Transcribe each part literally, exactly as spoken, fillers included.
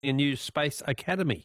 a new space academy,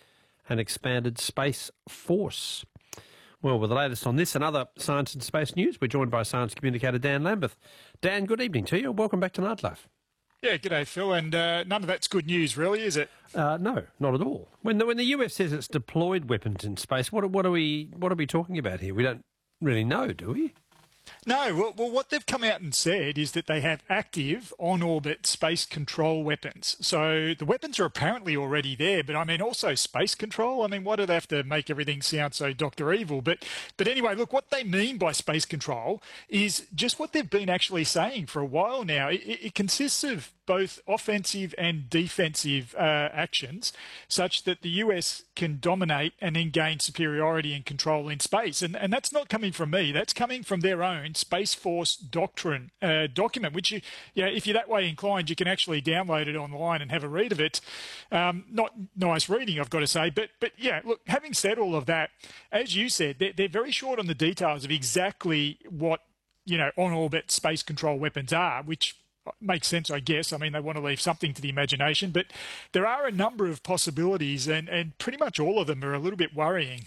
an expanded space force. Well, with the latest on this and other science and space news, we're joined by science communicator Dan Lambeth. Dan, good evening to you. Welcome back to Nightlife. Yeah, g'day, Phil. And uh, none of that's good news, really, is it? Uh, no, not at all. When the, when the U S says it's deployed weapons in space, what, what are we what are we talking about here? We don't really know, do we? No, well, well, what they've come out and said is that they have active on-orbit space control weapons. So the weapons are apparently already there, but I mean also space control. I mean, why do they have to make everything sound so Doctor Evil? But but anyway, look, what they mean by space control is just what they've been actually saying for a while now. It, it consists of both offensive and defensive uh, actions, such that the U S can dominate and then gain superiority and control in space. And and that's not coming from me. That's coming from their own Space Force Doctrine uh, document, which, you, you know, if you're that way inclined, you can actually download it online and have a read of it. Um, not nice reading, I've got to say. But, but yeah, look, having said all of that, as you said, they're, they're very short on the details of exactly what, you know, on-orbit space control weapons are, which makes sense, I guess. I mean, they want to leave something to the imagination, but there are a number of possibilities, and, and pretty much all of them are a little bit worrying.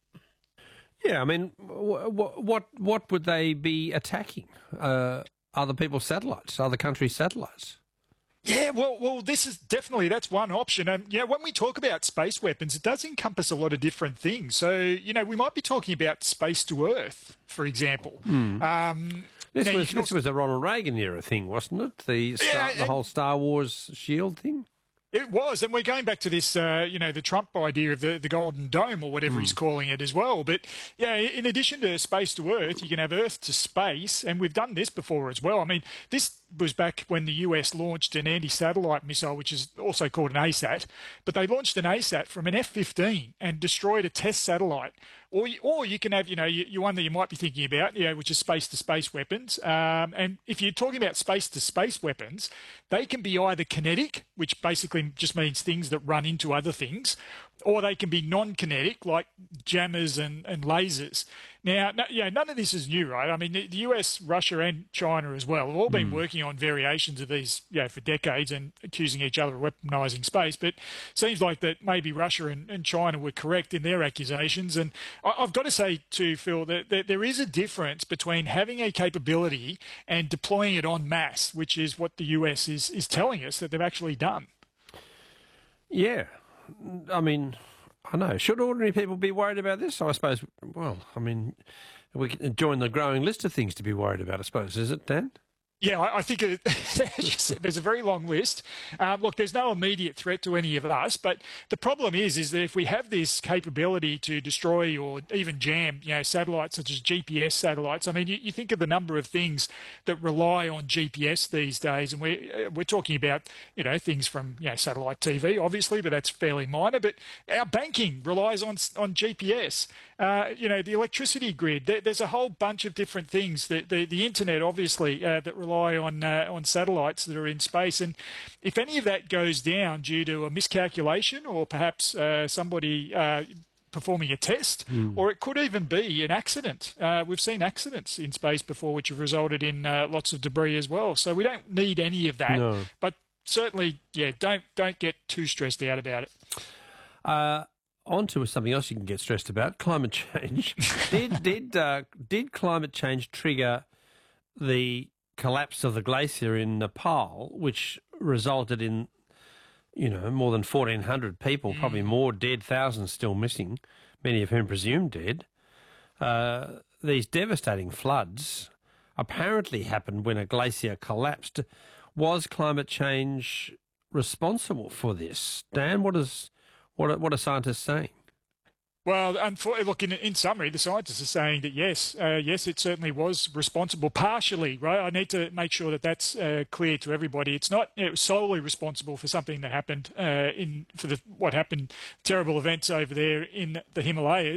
Yeah, I mean, what what what would they be attacking? Uh, other people's satellites, other countries' satellites? Yeah, well, well, this is definitely, that's one option. And, you know, when we talk about space weapons, it does encompass a lot of different things. So, you know, we might be talking about space to Earth, for example. Hmm. Um, this, now, was, this also... was a Ronald Reagan era thing, wasn't it? The, Star, yeah, the whole Star Wars shield thing? It was, and we're going back to this, uh, you know, the Trump idea of the, the Golden Dome or whatever mm. he's calling it as well. But, yeah, in addition to space to Earth, you can have Earth to space, and we've done this before as well. I mean, this was back when the U S launched an anti-satellite missile, which is also called an A SAT, but they launched an A SAT from an F fifteen and destroyed a test satellite. Or, or you can have, you know, you, one that you might be thinking about, you know, which is space-to-space weapons. Um, and if you're talking about space-to-space weapons, they can be either kinetic, which basically just means things that run into other things, or they can be non-kinetic, like jammers and, and lasers. Now, no, yeah, none of this is new, right? I mean, the, the U S, Russia, and China as well have all been mm. working on variations of these, you know, for decades and accusing each other of weaponising space. But it seems like that maybe Russia and, and China were correct in their accusations. And I, I've got to say, too, Phil, that, that there is a difference between having a capability and deploying it en masse, which is what the U S is, is telling us that they've actually done. Yeah. I mean, I know. Should ordinary people be worried about this? I suppose, well, I mean, we can join the growing list of things to be worried about, I suppose. Is it, Dan? Yeah, I think it, there's a very long list. Um, look, there's no immediate threat to any of us, but the problem is, is that if we have this capability to destroy or even jam, you know, satellites such as G P S satellites. I mean, you, you think of the number of things that rely on G P S these days, and we're we're talking about, you know, things from, you know, satellite T V, obviously, but that's fairly minor. But our banking relies on on G P S. Uh, you know, the electricity grid. There, there's a whole bunch of different things. The the, the internet, obviously, uh, that rely on uh, on satellites that are in space, and if any of that goes down due to a miscalculation or perhaps uh, somebody uh, performing a test, mm. or it could even be an accident. Uh, we've seen accidents in space before which have resulted in uh, lots of debris as well. So we don't need any of that. No. But certainly, yeah, don't don't get too stressed out about it. Uh, on to something else you can get stressed about: climate change. did did uh, did climate change trigger the collapse of the glacier in Nepal, which resulted in, you know, more than fourteen hundred people, mm. probably more dead, thousands still missing, many of whom presumed dead. Uh, these devastating floods apparently happened when a glacier collapsed. Was climate change responsible for this? Dan, what is what are, what are scientists saying? Well, look, in, in summary, the scientists are saying that yes, uh, yes, it certainly was responsible partially, right? I need to make sure that that's uh, clear to everybody. It's not it was solely responsible for something that happened uh, in for the what happened, terrible events over there in the Himalayas,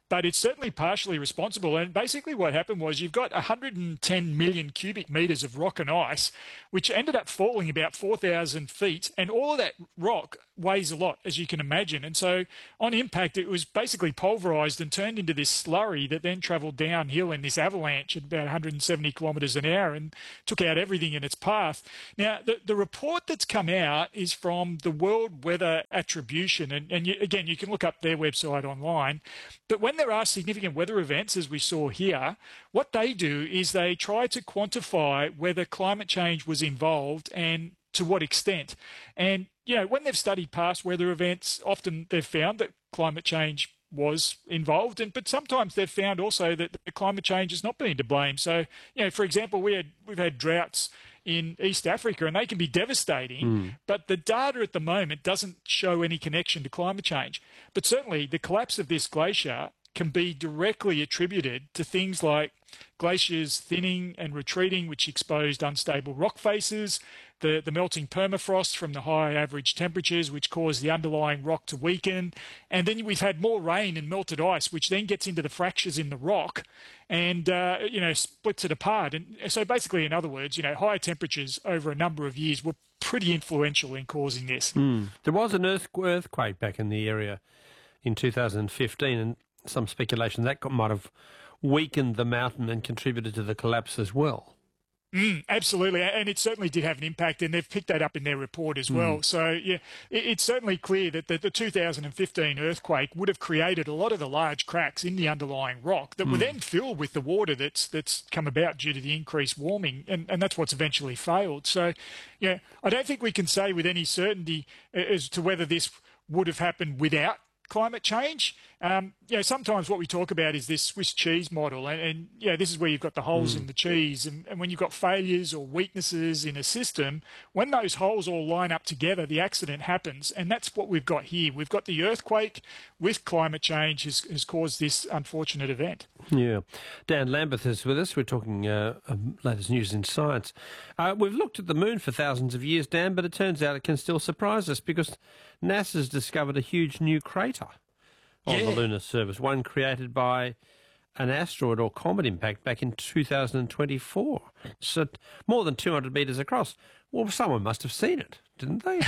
but it's certainly partially responsible. And basically what happened was you've got one hundred ten million cubic metres of rock and ice, which ended up falling about four thousand feet. And all of that rock weighs a lot, as you can imagine. And so on impact, it was basically pulverised and turned into this slurry that then travelled downhill in this avalanche at about one hundred seventy kilometres an hour and took out everything in its path. Now, the, the report that's come out is from the World Weather Attribution. And, and you, again, you can look up their website online. But when there are significant weather events, as we saw here, what they do is they try to quantify whether climate change was involved and to what extent. And, you know, when they've studied past weather events, often they've found that climate change was involved, and but sometimes they've found also that the climate change has not been to blame. So, you know, for example, we had we've had droughts in East Africa, and they can be devastating, mm. but the data at the moment doesn't show any connection to climate change. But certainly the collapse of this glacier can be directly attributed to things like glaciers thinning and retreating, which exposed unstable rock faces, the, the melting permafrost from the high average temperatures, which caused the underlying rock to weaken. And then we've had more rain and melted ice, which then gets into the fractures in the rock and, uh, you know, splits it apart. And so basically, in other words, you know, higher temperatures over a number of years were pretty influential in causing this. Mm. There was an earth, earthquake back in the area in two thousand fifteen, and some speculation that might have weakened the mountain and contributed to the collapse as well. Mm, absolutely, and it certainly did have an impact, and they've picked that up in their report as well. Mm. So, yeah, it, it's certainly clear that the, the two thousand fifteen earthquake would have created a lot of the large cracks in the underlying rock that mm. were then filled with the water that's that's come about due to the increased warming, and, and that's what's eventually failed. So, yeah, I don't think we can say with any certainty as to whether this would have happened without climate change. Um, you know, sometimes what we talk about is this Swiss cheese model, and, and you know, this is where you've got the holes mm. in the cheese, and, and when you've got failures or weaknesses in a system, when those holes all line up together, the accident happens, and that's what we've got here. We've got the earthquake with climate change has, has caused this unfortunate event. Yeah. Dan Lambeth is with us. We're talking uh, latest news in science. Uh, we've looked at the moon for thousands of years, Dan, but it turns out it can still surprise us because NASA's discovered a huge new crater on yeah. the lunar surface, one created by an asteroid or comet impact back in two thousand twenty-four. So more than two hundred metres across. Well, someone must have seen it, didn't they?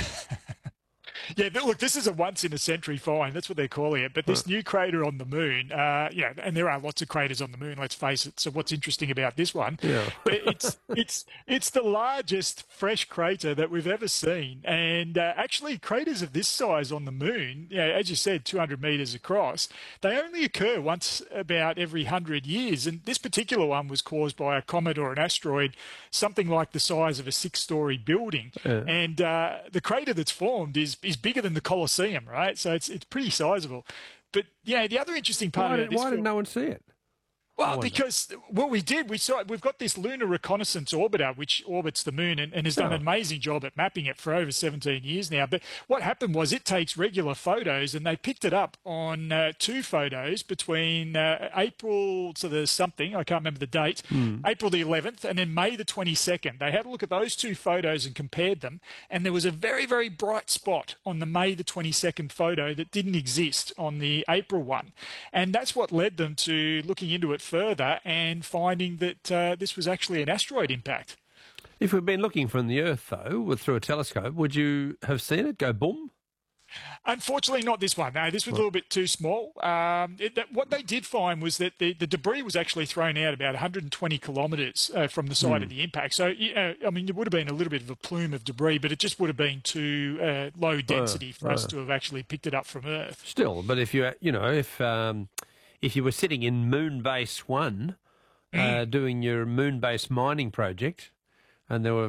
Yeah, look, this is a once-in-a-century find. That's what they're calling it. But this huh. new crater on the moon, uh, yeah, and there are lots of craters on the moon, let's face it. So what's interesting about this one? Yeah. But it's it's it's the largest fresh crater that we've ever seen. And uh, actually, craters of this size on the moon, you know, as you said, two hundred metres across, they only occur once about every one hundred years. And this particular one was caused by a comet or an asteroid, something like the size of a six-storey building. Yeah. And uh, the crater that's formed is is bigger than the Colosseum, right? So it's it's pretty sizable. But yeah, the other interesting part why of did, this why did no one see it? Well, because what we did, we saw we've got this lunar reconnaissance orbiter which orbits the moon and, and has done oh. an amazing job at mapping it for over seventeen years now. But what happened was it takes regular photos, and they picked it up on uh, two photos between uh, April to the something, I can't remember the date, mm. April the eleventh, and then May the twenty-second. They had a look at those two photos and compared them, and there was a very, very bright spot on the May the twenty-second photo that didn't exist on the April one. And that's what led them to looking into it further and finding that uh, this was actually an asteroid impact. If we'd been looking from the Earth, though, through a telescope, would you have seen it go boom? Unfortunately, not this one. No, this was a little bit too small. Um, it, that, what they did find was that the, the debris was actually thrown out about one hundred twenty kilometres uh, from the site mm. of the impact. So, you know, I mean, it would have been a little bit of a plume of debris, but it just would have been too uh, low density uh, for uh. us to have actually picked it up from Earth. Still, but if you, you know, if um, if you were sitting in Moonbase One mm. uh, doing your Moonbase mining project, and there were,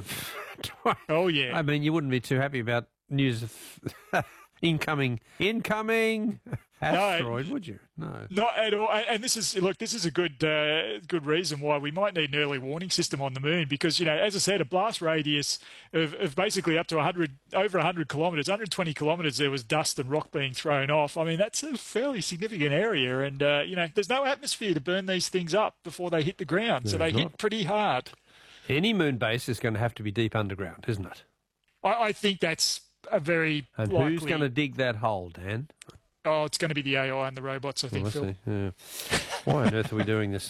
oh yeah, I mean, you wouldn't be too happy about news of. Incoming, incoming asteroid, no, would you? No, not at all. And this is look, this is a good, uh, good reason why we might need an early warning system on the moon because you know, as I said, a blast radius of, of basically up to one hundred, over one hundred kilometres, one hundred twenty kilometres. There was dust and rock being thrown off. I mean, that's a fairly significant area, and uh, you know, there's no atmosphere to burn these things up before they hit the ground, there's so they not. hit pretty hard. Any moon base is going to have to be deep underground, isn't it? I, I think that's. A very and likely... who's going to dig that hole, Dan? Oh, it's going to be the A I and the robots, I think, Well, Phil. yeah. Why on earth are we doing this?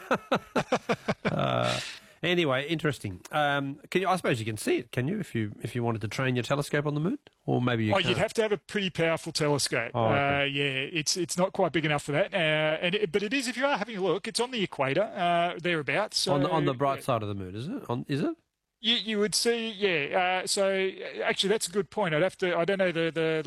uh, anyway, interesting. Um, can you, I suppose you can see it, can you, if you if you wanted to train your telescope on the moon? Or maybe you Oh, can't. you'd have to have a pretty powerful telescope. Oh, okay. uh, yeah, it's it's not quite big enough for that. Uh, and it, But it is, if you are having a look, it's on the equator, uh, thereabouts. So, on, the, on the bright yeah. side of the moon, is it? On, is it? You, you would see, yeah. Uh, so uh, actually, that's a good point. I'd have to. I don't know the the